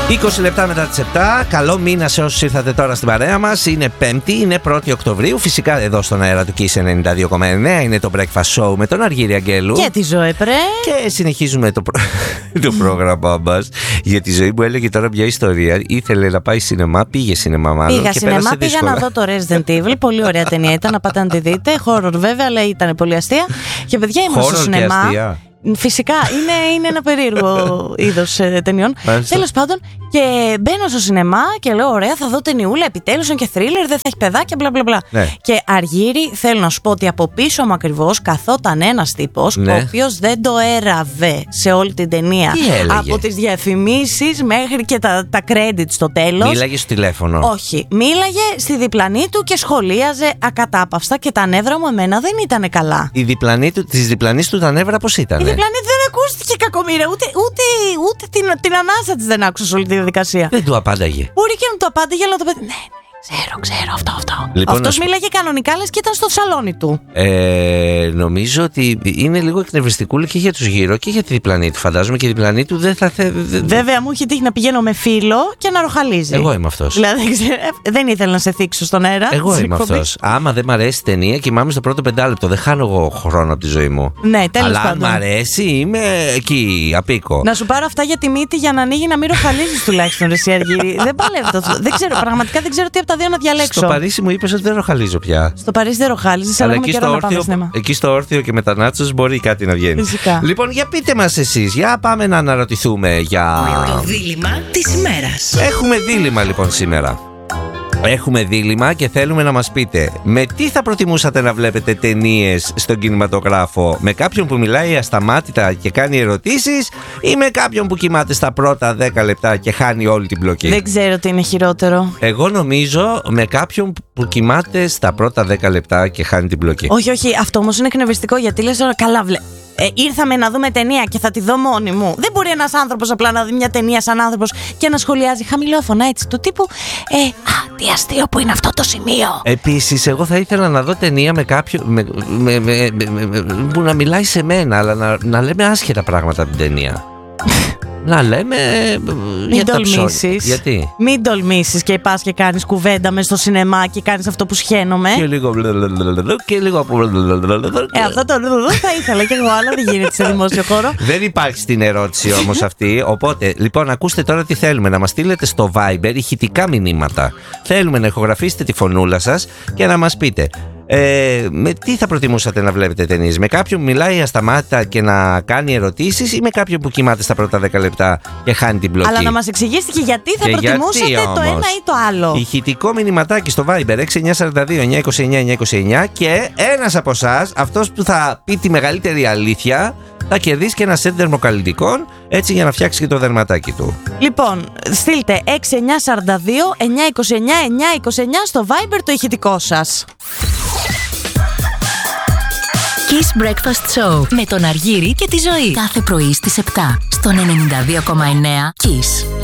20 λεπτά μετά τις 7. Καλό μήνα σε όσους ήρθατε τώρα στην παρέα μας. Είναι Πέμπτη, είναι 1η Οκτωβρίου. Φυσικά εδώ στον αέρα του Kiss 92,9 είναι το Breakfast Show με τον Αργύρη Αγγέλου. Και τη Ζωή Πρέ. Και συνεχίζουμε το πρόγραμμά μας. Για τη Ζωή μου έλεγε τώρα μια ιστορία. Ήθελε να πάει σινεμά, πήγε σινεμά μάλλον. Πήγα σινεμά, πήγα να δω το Resident Evil. Πολύ ωραία ταινία ήταν, να πάτε να τη δείτε. Horror βέβαια, αλλά ήταν πολύ αστεία. Και παιδιά ήμουν στο σινεμά. Φυσικά είναι ένα περίεργο είδος ταινιών. Τέλος πάντων, και μπαίνω στο σινεμά και λέω: ωραία, θα δω ταινιούλα. Επιτέλους είναι και θρίλερ, δεν θα έχει παιδάκια, μπλα μπλα μπλα. Ναι. Και Αργύρη, θέλω να σου πω ότι από πίσω μου ακριβώς καθόταν ένας τύπος, ναι, ο οποίος δεν το έραβε σε όλη την ταινία. Από τις διαφημίσεις μέχρι και τα credits στο τέλος. Μίλαγε στο τηλέφωνο. Όχι. Μίλαγε στη διπλανή του και σχολίαζε ακατάπαυστα και τα νεύρα μου εμένα δεν ήταν καλά. Η διπλανή του, της διπλανής του τα νεύρα πώς ήταν? Η διπλανή δεν ακούστηκε κακομοίρα, ούτε την ανάσα της δεν άκουσα σε όλη τη διαδικασία. Δεν του απάνταγε. Μπορεί και να του απάνταγε, αλλά το παιδί. Ναι, ξέρω αυτό. Λοιπόν, αυτός μίλαγε κανονικά, λες και ήταν στο σαλόνι του. Νομίζω ότι είναι λίγο εκνευριστικούλη και για τους γύρω και για τη διπλανή του. Φαντάζομαι και η διπλανή του δεν θα Βέβαια, μου είχε τύχει να πηγαίνω με φίλο και να ροχαλίζει. Εγώ είμαι αυτός. Δηλαδή, δεν ήθελα να σε θίξω στον αέρα. Εγώ είμαι αυτός. Άμα δεν μ' αρέσει η ταινία, κοιμάμαι στο πρώτο 5 λεπτό. Δεν χάνω εγώ χρόνο από τη ζωή μου. Ναι, τέλος πάντων. Αλλά αν μ' αρέσει, είμαι εκεί, απίκο. Να σου πάρω αυτά για τη μύτη για να ανοίγει, να μην ροχαλίζει τουλάχιστον, εσύ Αργύρη. Δεν παλεύει αυτό. Δεν ξέρω, πραγματικά δεν ξέρω τι από τα δύο να διαλέξω. Στο Παρίσι μου είπες ότι δεν ροχαλίζω πια. Στο Παρίσι δεν ροχάλιζες, αλλά εκεί στο όρθιο και με τα νάτσος μπορεί κάτι να βγαίνει. Φυσικά. Λοιπόν, για πείτε μας εσείς, για πάμε να αναρωτηθούμε για το δίλημμα της ημέρας. Έχουμε δίλημμα λοιπόν σήμερα. Έχουμε δίλημμα και θέλουμε να μας πείτε με τι θα προτιμούσατε να βλέπετε ταινίες στον κινηματογράφο, με κάποιον που μιλάει ασταμάτητα και κάνει ερωτήσεις ή με κάποιον που κοιμάται στα πρώτα 10 λεπτά και χάνει όλη την πλοκή? Δεν ξέρω τι είναι χειρότερο. Εγώ νομίζω με κάποιον που κοιμάται στα πρώτα 10 λεπτά και χάνει την πλοκή. Όχι, αυτό όμως είναι εκνευριστικό, γιατί λες τώρα καλά ήρθαμε να δούμε ταινία και θα τη δω μόνη μου. Δεν μπορεί ένας άνθρωπος απλά να δει μια ταινία σαν άνθρωπος και να σχολιάζει χαμηλόφωνα έτσι του τύπου τι αστείο που είναι αυτό το σημείο. Επίσης, εγώ θα ήθελα να δω ταινία με κάποιον που να μιλάει σε μένα, αλλά να λέμε άσχετα πράγματα από την ταινία. Να λέμε. Μην τολμήσεις. Γιατί? Μην τολμήσεις και πας και κάνεις κουβέντα μες στο σινεμά και κάνεις αυτό που σχαίνομαι. Και λίγο. Αυτό το θα ήθελα κι εγώ, αλλά δεν γίνεται σε δημόσιο χώρο. Δεν υπάρχει στην ερώτηση όμως αυτή. Οπότε, λοιπόν, ακούστε τώρα τι θέλουμε. Να μας στείλετε στο Viber ηχητικά μηνύματα. Θέλουμε να ηχογραφήσετε τη φωνούλα σας και να μας πείτε. Με τι θα προτιμούσατε να βλέπετε ταινίες? Με κάποιον που μιλάει ασταμάτητα και να κάνει ερωτήσεις ή με κάποιον που κοιμάται στα πρώτα 10 λεπτά και χάνει την πλοκή? Αλλά να μας εξηγήσετε και γιατί θα προτιμούσατε το ένα ή το άλλο. Ηχητικό μηνυματάκι στο Viber 6942-929-929 και ένας από εσάς, αυτός που θα πει τη μεγαλύτερη αλήθεια, θα κερδίσει και ένα σετ δερμοκαλλιτικών, έτσι για να φτιάξει και το δερματάκι του. Λοιπόν, στείλτε 6942-929-929 στο Viber το ηχητικό σας. Kiss Breakfast Show με τον Αργύρη και τη Ζωή. Κάθε πρωί στις 7 στον 92,9 Kiss.